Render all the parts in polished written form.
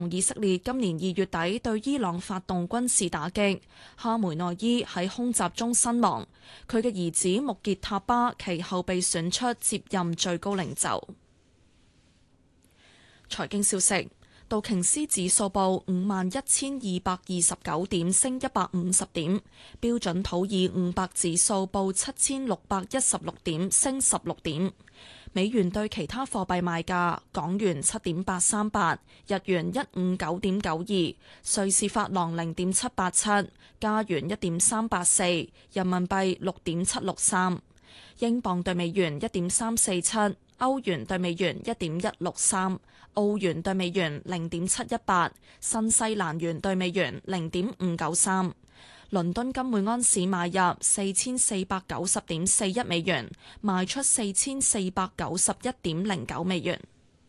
以色列今年2月底對伊朗發動軍事打擊，哈梅內伊喺空襲中身亡，佢嘅兒子穆傑塔巴其後被選出接任最高領袖。財經消息。道瓊斯指數報51,229點，升150點；標準普爾500指數報7,616點，升16點。美元對其他貨幣賣價：港元7.838，日元159.92，瑞士法郎0.787，加元1.384，人民幣6.763，英鎊對美元1.347，歐元對美元1.163。澳元對美元0.718，新西蘭元對美元0.593。倫敦金每安士買入4490.41美元，賣出4491.09美元。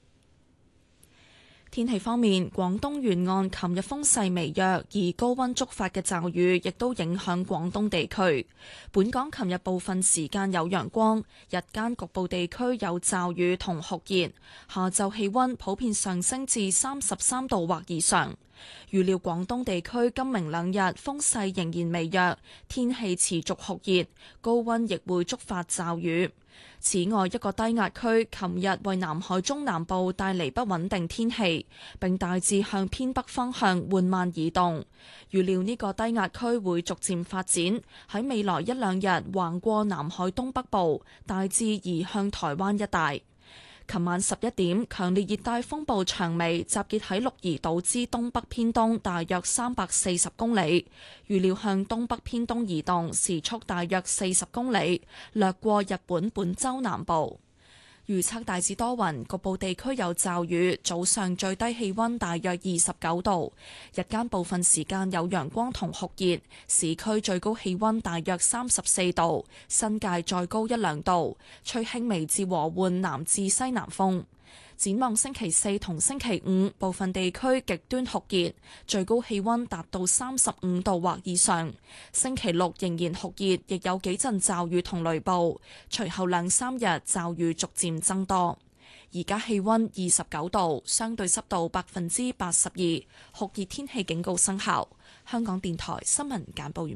天氣方面，廣東沿岸琴日風勢微弱，而高溫觸發嘅驟雨亦都影響廣東地區。本港琴日部分時間有陽光，日間局部地區有驟雨同酷熱，下晝氣溫普遍上升至33度或以上。預料廣東地區今明兩日風勢仍然微弱，天氣持續酷熱，高溫亦會觸發驟雨。此外，一個低壓區琴日為南海中南部帶嚟不穩定天氣，並大致向偏北方向緩慢移動。預料呢個低壓區會逐漸發展，喺未來一兩日橫過南海東北部，大致移向台灣一帶。琴晚11點，強烈熱帶風暴長尾集結喺鹿兒島之東北偏東大約340公里，預料向東北偏東移動，時速大約40公里，掠過日本本州南部。預測大致多雲，局部地區有驟雨，早上最低氣溫大約29度，日間部分時間有陽光同酷熱，市區最高氣溫大約34度，新界再高1-2度，吹輕微至和緩南至西南風。展望星期4同星期5，部分地區極端酷熱，最高氣溫達到35度或以上。星期6仍然酷熱，亦有幾陣驟雨同雷暴。隨後2-3日驟雨逐漸增多。而家氣溫29度，相對濕度82%，酷熱天氣警告生效。香港電台新聞簡報完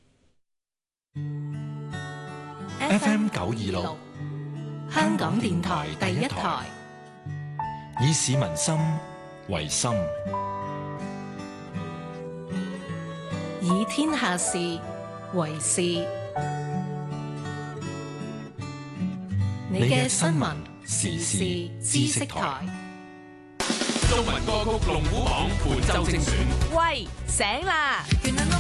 畢。FM 926，香港電台第一台。以市民心為心， 以天下事為事。你嘅新聞時事知識台， 中文歌曲龍虎榜本周精選。 喂，醒啦！